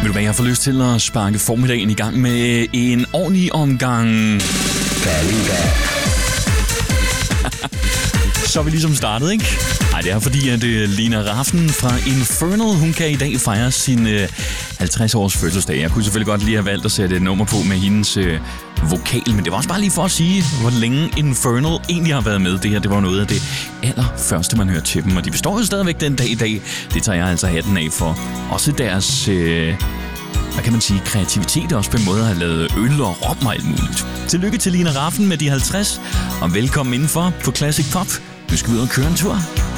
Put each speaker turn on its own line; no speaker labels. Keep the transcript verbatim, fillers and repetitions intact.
Vil du være, jeg får lyst til at sparke formiddagen i gang med en ordentlig omgang Fallingbær. Så er vi ligesom startet, ikke? Nej, det er fordi, at uh, Lina Rafn fra Infernal, hun kan i dag fejre sin uh, halvtreds års fødselsdag. Jeg kunne selvfølgelig godt lige have valgt at sætte et nummer på med hendes uh, vokal, men det var også bare lige for at sige, hvor længe Infernal egentlig har været med. Det her, det var noget af det allerførste, man hørte til dem, og de består jo stadigvæk den dag i dag. Det tager jeg altså hatten af for. Også deres... Uh, hvad kan man sige, kreativitet også på en måde at have lavet øl og rom og alt muligt. Tillykke til Lina Rafn med de halvtreds, og velkommen indenfor på Classic Pop. Nu skal vi ud og køre en tur.